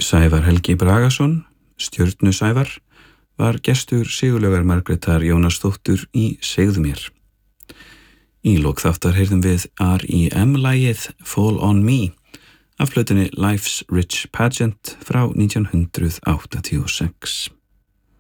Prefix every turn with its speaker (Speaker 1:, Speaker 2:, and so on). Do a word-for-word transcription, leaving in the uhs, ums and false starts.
Speaker 1: Sævar Helgi Bragason, Stjörnu Sævar, var gestur Sigurlaugar Margrétar Jónasdóttur í Segðu mér. Í lok þáttar heyrðum við R E M-lagið Fall on Me af plötunni Life's Rich Pageant frá nítján hundruð áttatíu og sex.